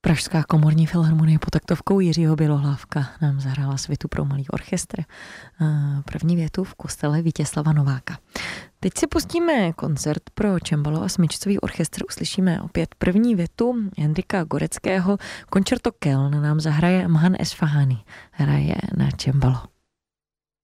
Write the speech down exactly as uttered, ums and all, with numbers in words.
Pražská komorní filharmonie pod taktovkou Jiřího Bělohlávka nám zahrála svitu pro malý orchestr. První větu v kostele Vítězslava Nováka. Teď si pustíme koncert pro čembalo a smyčcový orchestr. Uslyšíme opět první větu Hendrika Goreckého. Koncerto Köln nám zahraje Mhan Esfahani. Hraje na čembalo.